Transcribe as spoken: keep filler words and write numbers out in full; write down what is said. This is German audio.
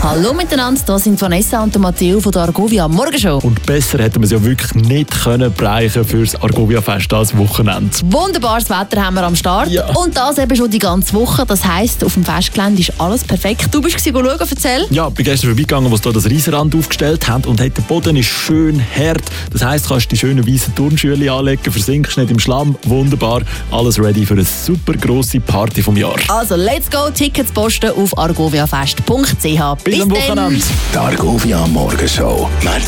Hallo miteinander, hier sind Vanessa und Matteo von der Argovia Morgenshow. Und besser hätten wir es ja wirklich nicht können bereichen für das Argovia-Fest als Wochenende. Wunderbares Wetter haben wir am Start. Ja. Und das eben schon die ganze Woche. Das heisst, auf dem Festgelände ist alles perfekt. Du bist schauen, erzähl. Ja, ich bin gestern vorbeigegangen, wo sie hier das Riesenrad aufgestellt haben. Und der Boden ist schön hart. Das heisst, du kannst die schönen weißen Turnschuhe anlegen, versinkst nicht im Schlamm. Wunderbar. Alles ready für eine super grosse Party vom Jahr. Also, let's go. Tickets posten auf argoviafest punkt c h. Bis am Wochenende. Die Argovia Morgenshow.